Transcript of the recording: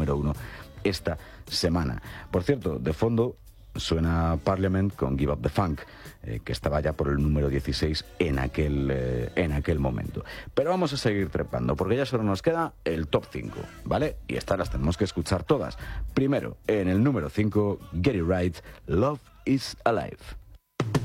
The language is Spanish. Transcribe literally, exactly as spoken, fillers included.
número uno esta semana. Por cierto, de fondo suena Parliament con Give Up the Funk, eh, que estaba ya por el número dieciséis en aquel, eh, en aquel momento. Pero vamos a seguir trepando, porque ya solo nos queda el top cinco, ¿vale? Y estas las tenemos que escuchar todas. Primero, en el número cinco, Get It Right, Love is Alive.